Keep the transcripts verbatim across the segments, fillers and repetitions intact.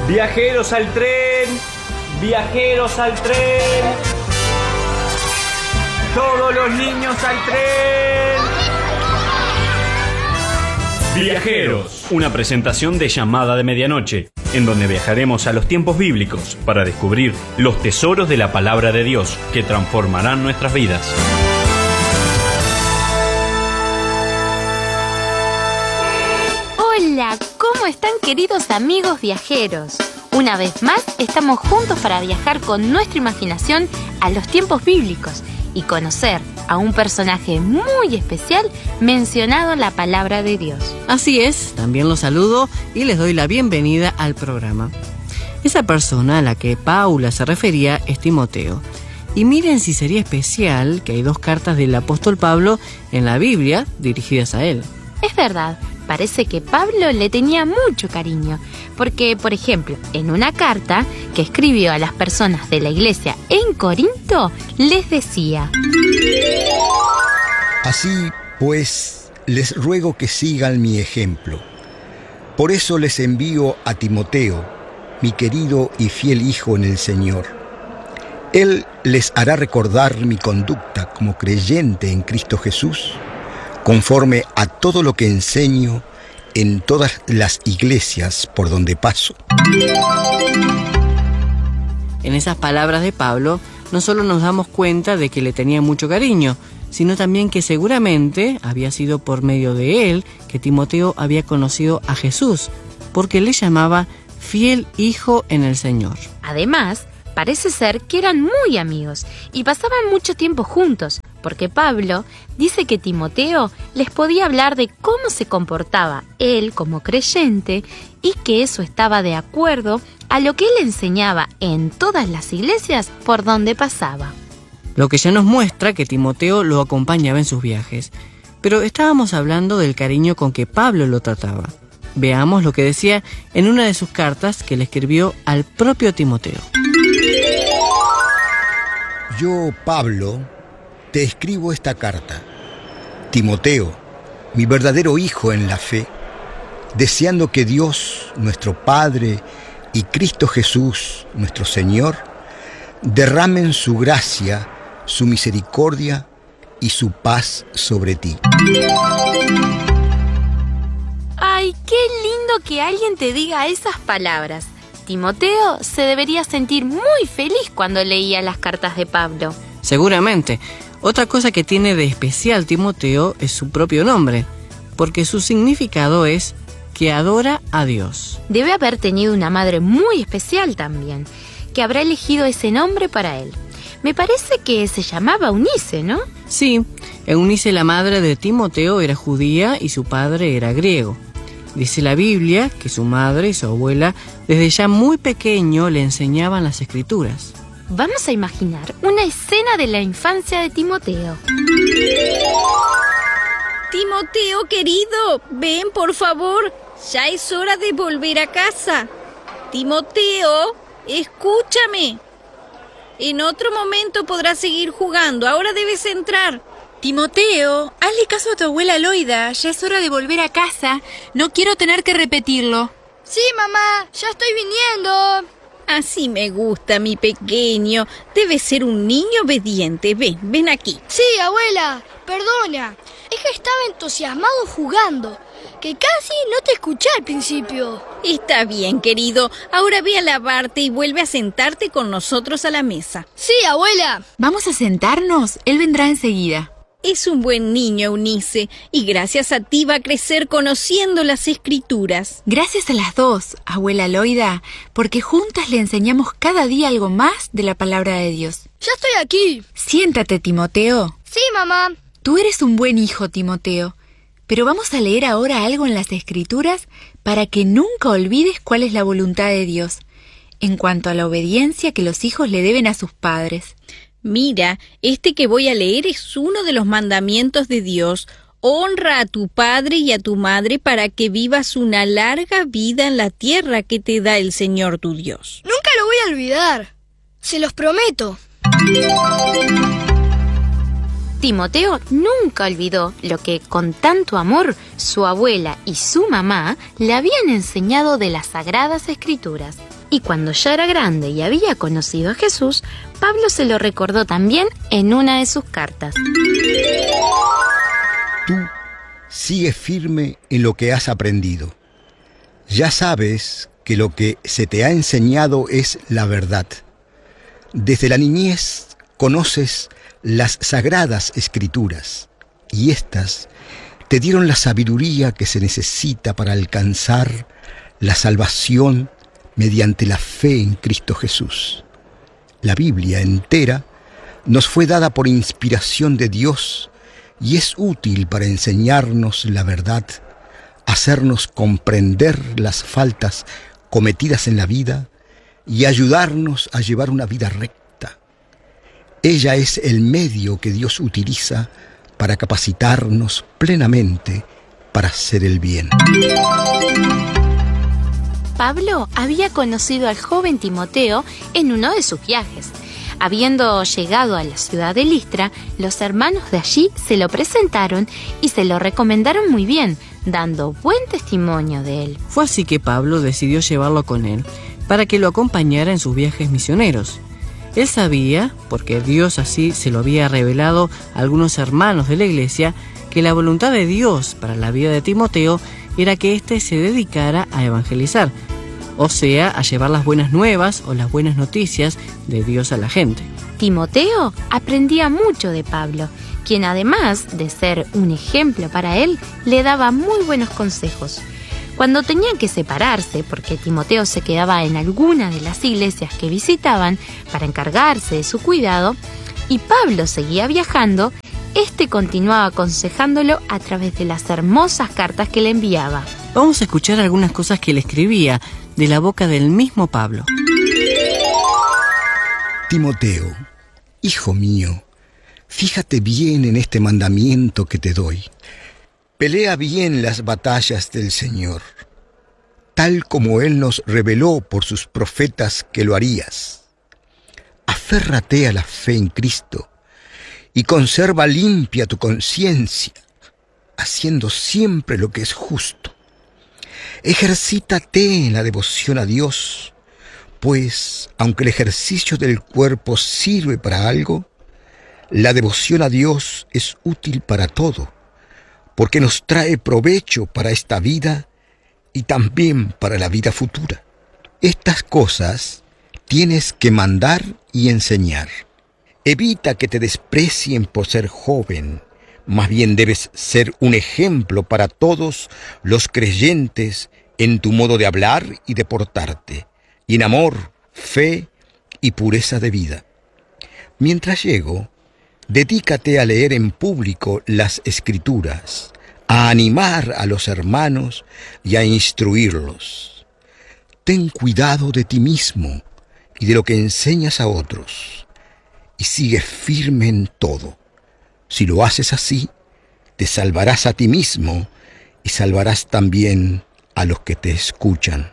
Viajeros al tren, viajeros al tren. Todos los niños al tren. Viajeros, una presentación de Llamada de Medianoche, en donde viajaremos a los tiempos bíblicos para descubrir los tesoros de la palabra de Dios que transformarán nuestras vidas. Hola, ¿cómo están, queridos amigos viajeros? Una vez más estamos juntos para viajar con nuestra imaginación a los tiempos bíblicos y conocer a un personaje muy especial mencionado en la palabra de Dios. Así es, también los saludo y les doy la bienvenida al programa. Esa persona a la que Paula se refería es Timoteo. Y miren si sería especial que hay dos cartas del apóstol Pablo en la Biblia dirigidas a él. Es verdad, parece que Pablo le tenía mucho cariño, porque, por ejemplo, en una carta que escribió a las personas de la iglesia en Corinto, les decía: Así pues, les ruego que sigan mi ejemplo. Por eso les envío a Timoteo, mi querido y fiel hijo en el Señor. Él les hará recordar mi conducta como creyente en Cristo Jesús, conforme a todo lo que enseño en todas las iglesias por donde paso. En esas palabras de Pablo, no solo nos damos cuenta de que le tenía mucho cariño, sino también que seguramente había sido por medio de él que Timoteo había conocido a Jesús, porque le llamaba fiel hijo en el Señor. Además, parece ser que eran muy amigos y pasaban mucho tiempo juntos, porque Pablo dice que Timoteo les podía hablar de cómo se comportaba él como creyente y que eso estaba de acuerdo a lo que él enseñaba en todas las iglesias por donde pasaba. Lo que ya nos muestra que Timoteo lo acompañaba en sus viajes. Pero estábamos hablando del cariño con que Pablo lo trataba. Veamos lo que decía en una de sus cartas que le escribió al propio Timoteo. Yo, Pablo, te escribo esta carta. Timoteo, mi verdadero hijo en la fe, deseando que Dios, nuestro Padre, y Cristo Jesús, nuestro Señor, derramen su gracia, su misericordia y su paz sobre ti. ¡Ay, qué lindo que alguien te diga esas palabras! Timoteo se debería sentir muy feliz cuando leía las cartas de Pablo. Seguramente. Otra cosa que tiene de especial Timoteo es su propio nombre, porque su significado es que adora a Dios. Debe haber tenido una madre muy especial también, que habrá elegido ese nombre para él. Me parece que se llamaba Eunice, ¿no? Sí, Eunice, la madre de Timoteo, era judía y su padre era griego. Dice la Biblia que su madre y su abuela desde ya muy pequeño le enseñaban las escrituras. Vamos a imaginar una escena de la infancia de Timoteo. Timoteo, querido, ven por favor, ya es hora de volver a casa. Timoteo, escúchame. En otro momento podrás seguir jugando, ahora debes entrar. Timoteo, hazle caso a tu abuela Loida, ya es hora de volver a casa. No quiero tener que repetirlo. Sí, mamá, ya estoy viniendo. Así me gusta, mi pequeño. Debes ser un niño obediente. Ven, ven aquí. Sí, abuela, perdona. Es que estaba entusiasmado jugando, que casi no te escuché al principio. Está bien, querido. Ahora ve a lavarte y vuelve a sentarte con nosotros a la mesa. Sí, abuela. ¿Vamos a sentarnos? Él vendrá enseguida. Es un buen niño, Eunice, y gracias a ti va a crecer conociendo las escrituras. Gracias a las dos, abuela Loida, porque juntas le enseñamos cada día algo más de la palabra de Dios. Ya estoy aquí. Siéntate, Timoteo. Sí, mamá. Tú eres un buen hijo, Timoteo, pero vamos a leer ahora algo en las escrituras para que nunca olvides cuál es la voluntad de Dios en cuanto a la obediencia que los hijos le deben a sus padres. Mira, este que voy a leer es uno de los mandamientos de Dios. Honra a tu padre y a tu madre para que vivas una larga vida en la tierra que te da el Señor tu Dios. Nunca lo voy a olvidar. Se los prometo. Timoteo nunca olvidó lo que con tanto amor su abuela y su mamá le habían enseñado de las Sagradas Escrituras. Y cuando ya era grande y había conocido a Jesús, Pablo se lo recordó también en una de sus cartas. Tú sigue firme en lo que has aprendido. Ya sabes que lo que se te ha enseñado es la verdad. Desde la niñez conoces las sagradas escrituras y éstas te dieron la sabiduría que se necesita para alcanzar la salvación mediante la fe en Cristo Jesús. La Biblia entera nos fue dada por inspiración de Dios y es útil para enseñarnos la verdad, hacernos comprender las faltas cometidas en la vida y ayudarnos a llevar una vida recta. Ella es el medio que Dios utiliza para capacitarnos plenamente para hacer el bien. Pablo había conocido al joven Timoteo en uno de sus viajes. Habiendo llegado a la ciudad de Listra, los hermanos de allí se lo presentaron y se lo recomendaron muy bien, dando buen testimonio de él. Fue así que Pablo decidió llevarlo con él, para que lo acompañara en sus viajes misioneros. Él sabía, porque Dios así se lo había revelado a algunos hermanos de la iglesia, que la voluntad de Dios para la vida de Timoteo era que éste se dedicara a evangelizar, o sea, a llevar las buenas nuevas o las buenas noticias de Dios a la gente. Timoteo aprendía mucho de Pablo, quien además de ser un ejemplo para él, le daba muy buenos consejos. Cuando tenían que separarse, porque Timoteo se quedaba en alguna de las iglesias que visitaban para encargarse de su cuidado, y Pablo seguía viajando, este continuaba aconsejándolo a través de las hermosas cartas que le enviaba. Vamos a escuchar algunas cosas que le escribía de la boca del mismo Pablo. Timoteo, hijo mío, fíjate bien en este mandamiento que te doy. Pelea bien las batallas del Señor, tal como Él nos reveló por sus profetas que lo harías. Aférrate a la fe en Cristo y conserva limpia tu conciencia, haciendo siempre lo que es justo. Ejercítate en la devoción a Dios, pues, aunque el ejercicio del cuerpo sirve para algo, la devoción a Dios es útil para todo, porque nos trae provecho para esta vida y también para la vida futura. Estas cosas tienes que mandar y enseñar. Evita que te desprecien por ser joven, más bien debes ser un ejemplo para todos los creyentes en tu modo de hablar y de portarte, y en amor, fe y pureza de vida. Mientras llego, dedícate a leer en público las Escrituras, a animar a los hermanos y a instruirlos. Ten cuidado de ti mismo y de lo que enseñas a otros, y sigue firme en todo. Si lo haces así, te salvarás a ti mismo y salvarás también a los que te escuchan.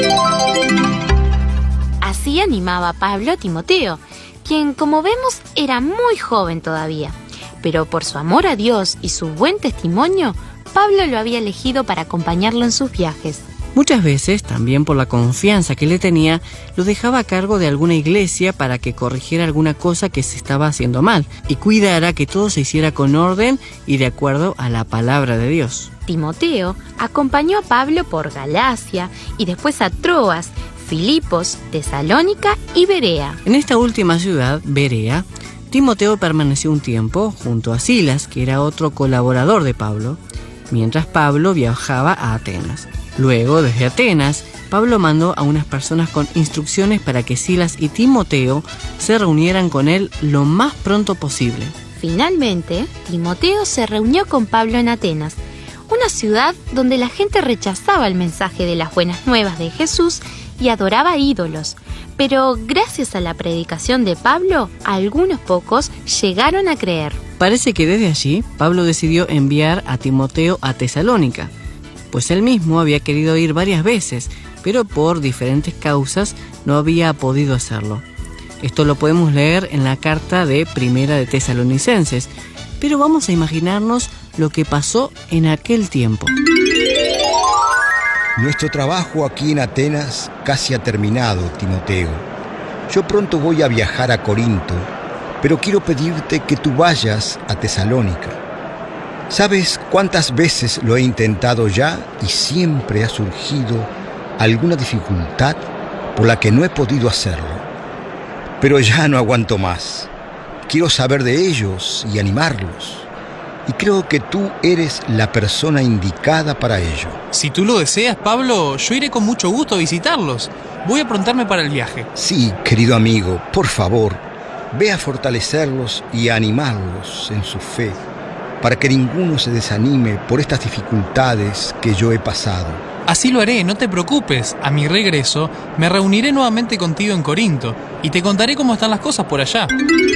Así animaba Pablo a Timoteo, quien, como vemos, era muy joven todavía. Pero por su amor a Dios y su buen testimonio, Pablo lo había elegido para acompañarlo en sus viajes. Muchas veces, también por la confianza que le tenía, lo dejaba a cargo de alguna iglesia para que corrigiera alguna cosa que se estaba haciendo mal y cuidara que todo se hiciera con orden y de acuerdo a la palabra de Dios. Timoteo acompañó a Pablo por Galacia y después a Troas, Filipos, Tesalónica y Berea. En esta última ciudad, Berea, Timoteo permaneció un tiempo junto a Silas, que era otro colaborador de Pablo, mientras Pablo viajaba a Atenas. Luego, desde Atenas, Pablo mandó a unas personas con instrucciones para que Silas y Timoteo se reunieran con él lo más pronto posible. Finalmente, Timoteo se reunió con Pablo en Atenas, una ciudad donde la gente rechazaba el mensaje de las buenas nuevas de Jesús y adoraba ídolos. Pero gracias a la predicación de Pablo, algunos pocos llegaron a creer. Parece que desde allí, Pablo decidió enviar a Timoteo a Tesalónica, pues él mismo había querido ir varias veces, pero por diferentes causas no había podido hacerlo. Esto lo podemos leer en la carta de Primera de Tesalonicenses, pero vamos a imaginarnos lo que pasó en aquel tiempo. Nuestro trabajo aquí en Atenas casi ha terminado, Timoteo. Yo pronto voy a viajar a Corinto, pero quiero pedirte que tú vayas a Tesalónica. ¿Sabes cuántas veces lo he intentado ya y siempre ha surgido alguna dificultad por la que no he podido hacerlo? Pero ya no aguanto más. Quiero saber de ellos y animarlos. Y creo que tú eres la persona indicada para ello. Si tú lo deseas, Pablo, yo iré con mucho gusto a visitarlos. Voy a aprontarme para el viaje. Sí, querido amigo, por favor, ve a fortalecerlos y a animarlos en su fe, para que ninguno se desanime por estas dificultades que yo he pasado. Así lo haré, no te preocupes. A mi regreso, me reuniré nuevamente contigo en Corinto y te contaré cómo están las cosas por allá.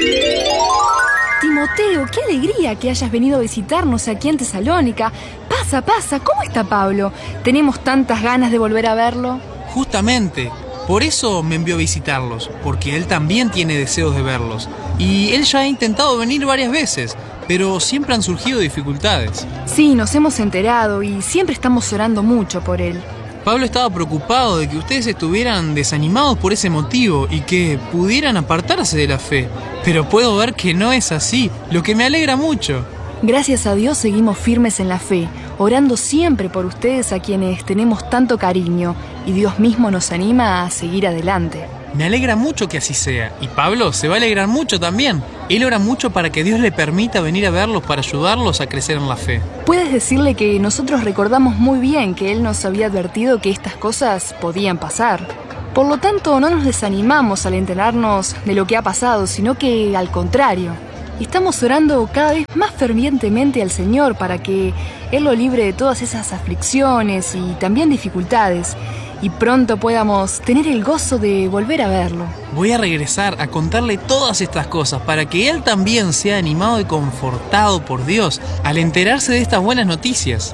Timoteo, qué alegría que hayas venido a visitarnos aquí en Tesalónica. Pasa, pasa, ¿cómo está Pablo? Tenemos tantas ganas de volver a verlo. Justamente, por eso me envió a visitarlos, porque él también tiene deseos de verlos. Y él ya ha intentado venir varias veces, pero siempre han surgido dificultades. Sí, nos hemos enterado y siempre estamos orando mucho por él. Pablo estaba preocupado de que ustedes estuvieran desanimados por ese motivo y que pudieran apartarse de la fe. Pero puedo ver que no es así, lo que me alegra mucho. Gracias a Dios seguimos firmes en la fe, orando siempre por ustedes a quienes tenemos tanto cariño, y Dios mismo nos anima a seguir adelante. Me alegra mucho que así sea, y Pablo se va a alegrar mucho también. Él ora mucho para que Dios le permita venir a verlos para ayudarlos a crecer en la fe. Puedes decirle que nosotros recordamos muy bien que Él nos había advertido que estas cosas podían pasar. Por lo tanto, no nos desanimamos al enterarnos de lo que ha pasado, sino que al contrario. Estamos orando cada vez más fervientemente al Señor para que Él lo libre de todas esas aflicciones y también dificultades, y pronto podamos tener el gozo de volver a verlo. Voy a regresar a contarle todas estas cosas para que él también sea animado y confortado por Dios al enterarse de estas buenas noticias.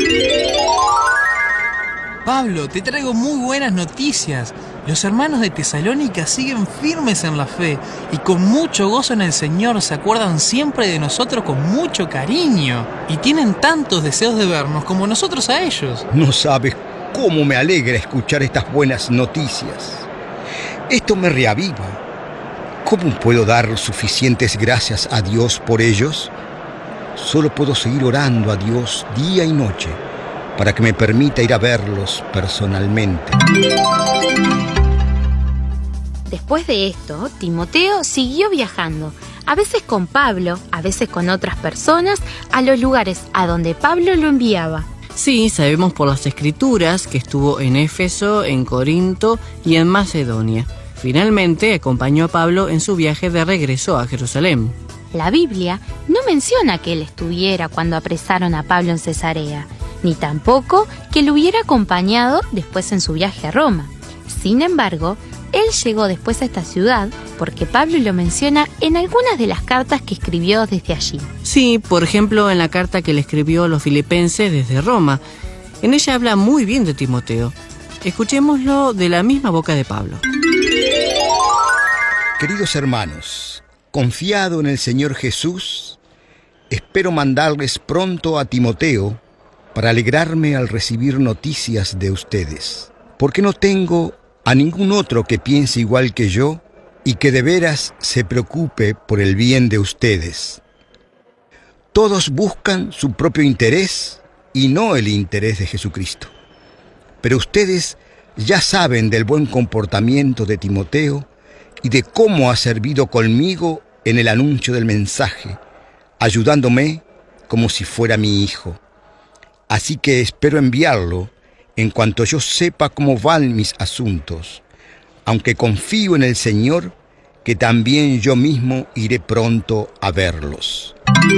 Pablo, te traigo muy buenas noticias. Los hermanos de Tesalónica siguen firmes en la fe y con mucho gozo en el Señor se acuerdan siempre de nosotros con mucho cariño y tienen tantos deseos de vernos como nosotros a ellos. No sabes cómo me alegra escuchar estas buenas noticias. Esto me reaviva. ¿Cómo puedo dar suficientes gracias a Dios por ellos? Solo puedo seguir orando a Dios día y noche para que me permita ir a verlos personalmente. Después de esto, Timoteo siguió viajando, a veces con Pablo, a veces con otras personas, a los lugares a donde Pablo lo enviaba. Sí, sabemos por las escrituras que estuvo en Éfeso, en Corinto y en Macedonia. Finalmente acompañó a Pablo en su viaje de regreso a Jerusalén. La Biblia no menciona que él estuviera cuando apresaron a Pablo en Cesarea, ni tampoco que lo hubiera acompañado después en su viaje a Roma. Sin embargo, él llegó después a esta ciudad porque Pablo lo menciona en algunas de las cartas que escribió desde allí. Sí, por ejemplo, en la carta que le escribió a los filipenses desde Roma. En ella habla muy bien de Timoteo. Escuchémoslo de la misma boca de Pablo. Queridos hermanos, confiado en el Señor Jesús, espero mandarles pronto a Timoteo para alegrarme al recibir noticias de ustedes, porque no tengo a ningún otro que piense igual que yo y que de veras se preocupe por el bien de ustedes. Todos buscan su propio interés y no el interés de Jesucristo. Pero ustedes ya saben del buen comportamiento de Timoteo y de cómo ha servido conmigo en el anuncio del mensaje, ayudándome como si fuera mi hijo. Así que espero enviarlo en cuanto yo sepa cómo van mis asuntos, aunque confío en el Señor, que también yo mismo iré pronto a verlos.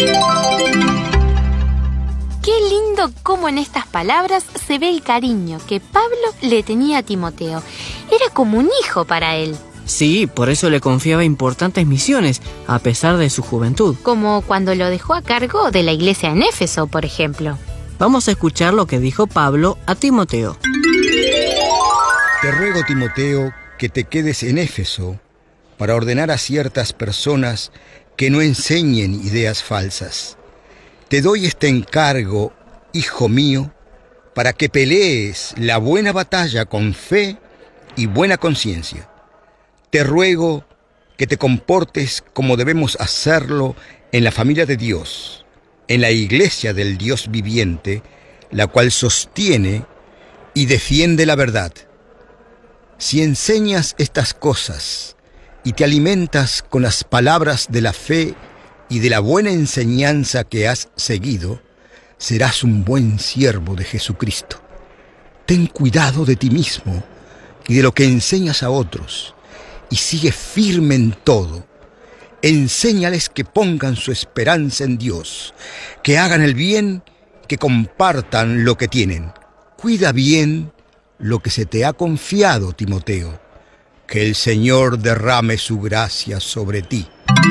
Qué lindo cómo en estas palabras se ve el cariño que Pablo le tenía a Timoteo. Era como un hijo para él. Sí, por eso le confiaba importantes misiones, a pesar de su juventud. Como cuando lo dejó a cargo de la iglesia en Éfeso, por ejemplo. Vamos a escuchar lo que dijo Pablo a Timoteo. Te ruego, Timoteo, que te quedes en Éfeso para ordenar a ciertas personas que no enseñen ideas falsas. Te doy este encargo, hijo mío, para que pelees la buena batalla con fe y buena conciencia. Te ruego que te comportes como debemos hacerlo en la familia de Dios, en la iglesia del Dios viviente, la cual sostiene y defiende la verdad. Si enseñas estas cosas y te alimentas con las palabras de la fe y de la buena enseñanza que has seguido, serás un buen siervo de Jesucristo. Ten cuidado de ti mismo y de lo que enseñas a otros, y sigue firme en todo. Enséñales que pongan su esperanza en Dios, que hagan el bien, que compartan lo que tienen. Cuida bien lo que se te ha confiado, Timoteo. Que el Señor derrame su gracia sobre ti.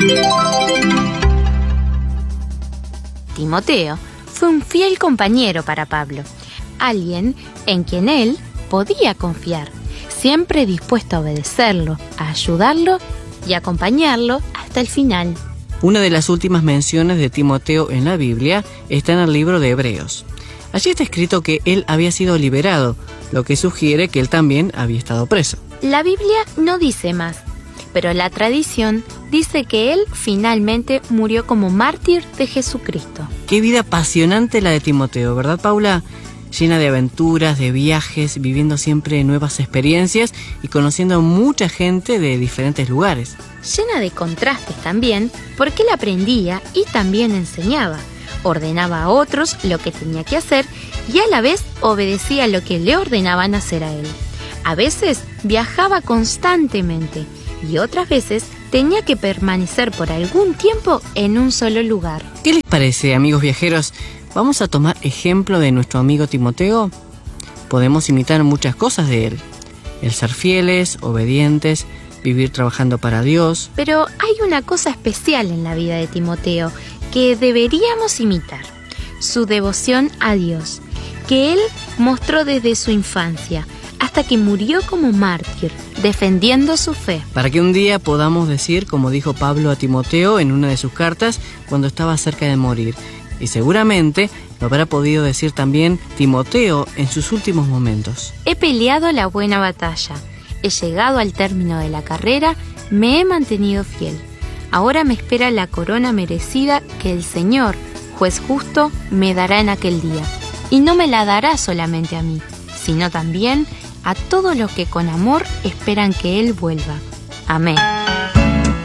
Timoteo fue un fiel compañero para Pablo, alguien en quien él podía confiar, siempre dispuesto a obedecerlo, a ayudarlo y acompañarlo hasta el final. Una de las últimas menciones de Timoteo en la Biblia está en el libro de Hebreos. Allí está escrito que él había sido liberado, lo que sugiere que él también había estado preso. La Biblia no dice más, pero la tradición dice que él finalmente murió como mártir de Jesucristo. Qué vida apasionante la de Timoteo, ¿verdad, Paula? Llena de aventuras, de viajes, viviendo siempre nuevas experiencias y conociendo a mucha gente de diferentes lugares. Llena de contrastes también, porque él aprendía y también enseñaba. Ordenaba a otros lo que tenía que hacer y a la vez obedecía lo que le ordenaban hacer a él. A veces viajaba constantemente y otras veces tenía que permanecer por algún tiempo en un solo lugar. ¿Qué les parece, amigos viajeros? ¿Vamos a tomar ejemplo de nuestro amigo Timoteo? Podemos imitar muchas cosas de él. El ser fieles, obedientes, vivir trabajando para Dios. Pero hay una cosa especial en la vida de Timoteo que deberíamos imitar: su devoción a Dios, que él mostró desde su infancia hasta que murió como mártir, defendiendo su fe. Para que un día podamos decir, como dijo Pablo a Timoteo en una de sus cartas cuando estaba cerca de morir, y seguramente lo habrá podido decir también Timoteo en sus últimos momentos. He peleado la buena batalla, he llegado al término de la carrera, me he mantenido fiel. Ahora me espera la corona merecida que el Señor, juez justo, me dará en aquel día. Y no me la dará solamente a mí, sino también a todos los que con amor esperan que Él vuelva. Amén.